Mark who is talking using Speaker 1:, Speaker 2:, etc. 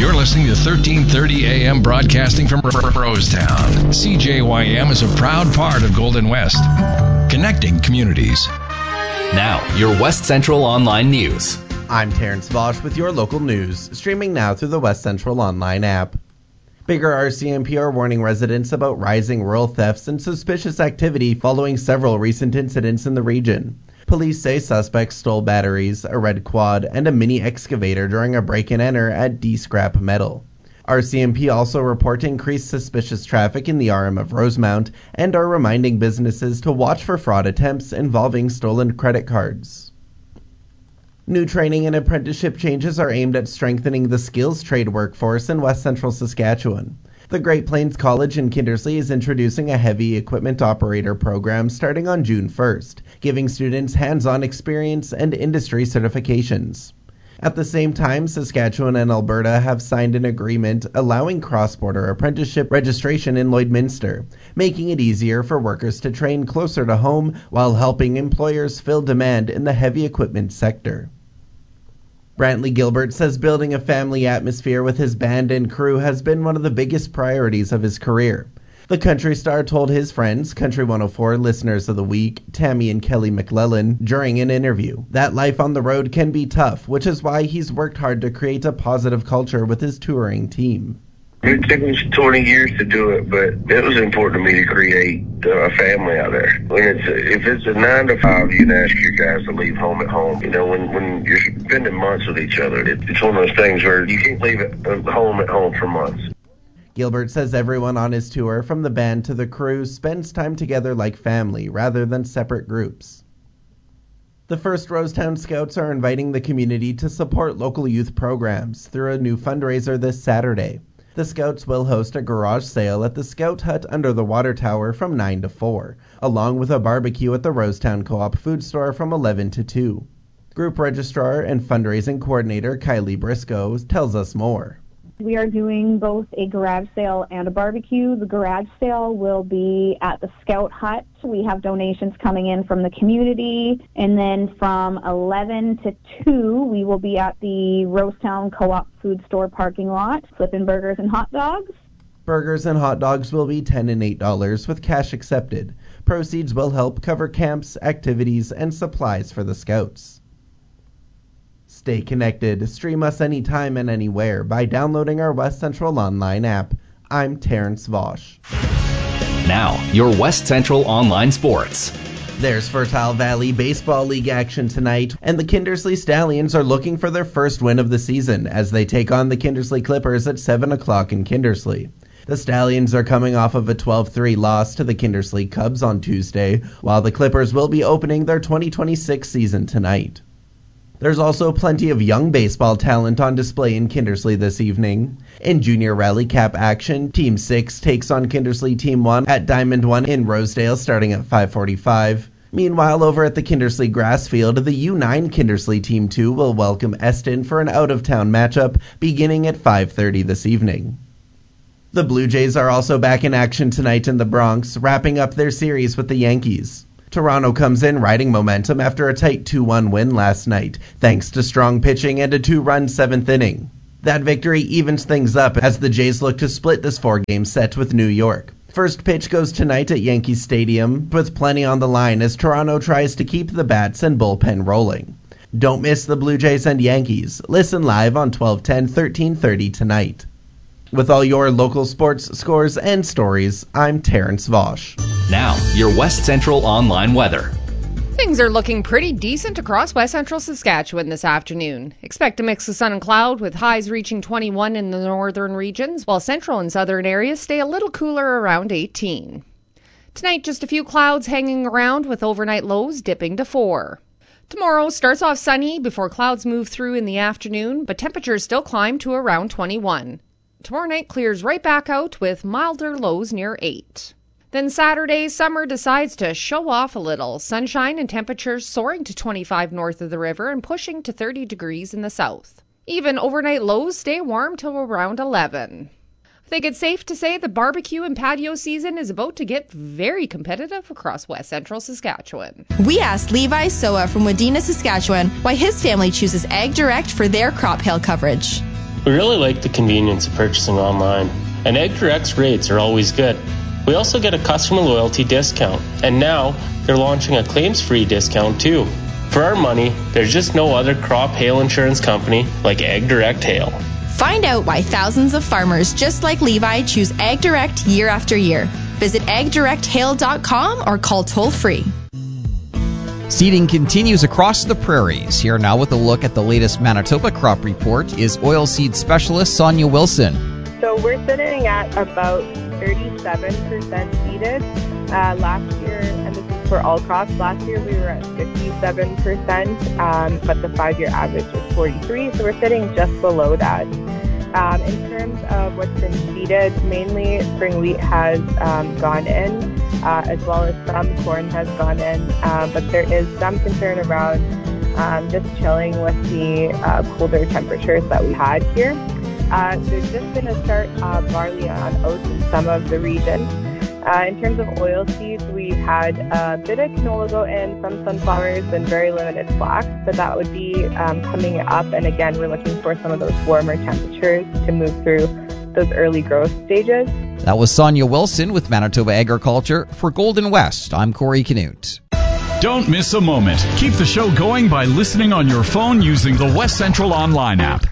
Speaker 1: You're listening to 1330 AM broadcasting from Rosetown. CJYM is a proud part of Golden West, connecting communities.
Speaker 2: Now, your West Central Online News.
Speaker 3: I'm Terrence Vosch with your local news, streaming now through the West Central Online app. Bigger RCMP are warning residents about rising rural thefts and suspicious activity following several recent incidents in the region. Police say suspects stole batteries, a red quad, and a mini excavator during a break-and-enter at D-Scrap Metal. RCMP also report increased suspicious traffic in the RM of Rosemount and are reminding businesses to watch for fraud attempts involving stolen credit cards. New training and apprenticeship changes are aimed at strengthening the skills trade workforce in West Central Saskatchewan. The Great Plains College in Kindersley is introducing a heavy equipment operator program starting on June 1st, giving students hands-on experience and industry certifications. At the same time, Saskatchewan and Alberta have signed an agreement allowing cross-border apprenticeship registration in Lloydminster, making it easier for workers to train closer to home while helping employers fill demand in the heavy equipment sector. Brantley Gilbert says building a family atmosphere with his band and crew has been one of the biggest priorities of his career. The country star told his friends, Country 104 listeners of the week, Tammy and Kelly McLellan, during an interview, that life on the road can be tough, which is why he's worked hard to create a positive culture with his touring team.
Speaker 4: It took me 20 years to do it, but it was important to me to create a family out there. If it's a 9 to 5, you can ask your guys to leave home at home. You know, when you're spending months with each other, it's one of those things where you can't leave it home at home for months.
Speaker 3: Gilbert says everyone on his tour, from the band to the crew, spends time together like family rather than separate groups. The First Rosetown Scouts are inviting the community to support local youth programs through a new fundraiser this Saturday. The Scouts will host a garage sale at the Scout Hut under the water tower from 9 to 4, along with a barbecue at the Rosetown Co-op food store from 11 to 2. Group Registrar and Fundraising Coordinator Kylie Briscoe tells us more.
Speaker 5: We are doing both a garage sale and a barbecue. The garage sale will be at the Scout Hut. We have donations coming in from the community. And then from 11 to 2, we will be at the Rosetown Co-op food store parking lot, flipping burgers and hot dogs.
Speaker 3: Burgers and hot dogs will be $10 and $8 with cash accepted. Proceeds will help cover camps, activities, and supplies for the Scouts. Stay connected. Stream us anytime and anywhere by downloading our West Central Online app. I'm Terrence Vosch.
Speaker 2: Now, your West Central Online Sports.
Speaker 3: There's Fertile Valley Baseball League action tonight, and the Kindersley Stallions are looking for their first win of the season as they take on the Kindersley Clippers at 7 o'clock in Kindersley. The Stallions are coming off of a 12-3 loss to the Kindersley Cubs on Tuesday, while the Clippers will be opening their 2026 season tonight. There's also plenty of young baseball talent on display in Kindersley this evening. In Junior Rally Cap action, Team 6 takes on Kindersley Team 1 at Diamond 1 in Rosedale starting at 5:45. Meanwhile, over at the Kindersley Grass Field, the U9 Kindersley Team 2 will welcome Eston for an out-of-town matchup beginning at 5:30 this evening. The Blue Jays are also back in action tonight in the Bronx, wrapping up their series with the Yankees. Toronto comes in riding momentum after a tight 2-1 win last night, thanks to strong pitching and a 2-run 7th inning. That victory evens things up as the Jays look to split this 4-game set with New York. First pitch goes tonight at Yankee Stadium, with plenty on the line as Toronto tries to keep the bats and bullpen rolling. Don't miss the Blue Jays and Yankees. Listen live on 1210, 1330 tonight. With all your local sports scores and stories, I'm Terrence Vosch.
Speaker 2: Now, your West Central Online weather.
Speaker 6: Things are looking pretty decent across West Central Saskatchewan this afternoon. Expect a mix of sun and cloud with highs reaching 21 in the northern regions, while central and southern areas stay a little cooler around 18. Tonight, just a few clouds hanging around with overnight lows dipping to 4. Tomorrow starts off sunny before clouds move through in the afternoon, but temperatures still climb to around 21. Tomorrow night clears right back out with milder lows near 8. Then Saturday, summer decides to show off a little. Sunshine and temperatures soaring to 25 north of the river and pushing to 30 degrees in the south. Even overnight lows stay warm till around 11. I think it's safe to say the barbecue and patio season is about to get very competitive across West Central Saskatchewan.
Speaker 7: We asked Levi Soa from Wadena, Saskatchewan, why his family chooses Ag Direct for their crop hail coverage. We really like the convenience of purchasing online, and AgDirect's rates are always good. We also get a customer loyalty discount, and now they're launching a claims-free discount too. For our money, there's just no other crop hail insurance company like AgDirect Hail.
Speaker 8: Find out why thousands of farmers just like Levi choose AgDirect year after year. Visit agdirecthail.com or call toll-free.
Speaker 9: Seeding continues across the prairies. Here now with a look at the latest Manitoba crop report is oilseed specialist Sonia Wilson.
Speaker 10: So we're sitting at about 37% seeded. Last year, and this is for all crops, last year we were at 57%, but the 5-year average is 43%, so we're sitting just below that. In terms of what's been seeded, mainly spring wheat has gone in, as well as some corn has gone in, but there is some concern around just chilling with the colder temperatures that we had here. There's just been a start of barley on oats in some of the regions. In terms of oil seeds, we've had a bit of canola go in, some sunflowers, and very limited flax, but that would be coming up. And again, we're looking for some of those warmer temperatures to move through those early growth stages.
Speaker 9: That was Sonia Wilson with Manitoba Agriculture. For Golden West, I'm Corey Canute.
Speaker 11: Don't miss a moment. Keep the show going by listening on your phone using the West Central Online app.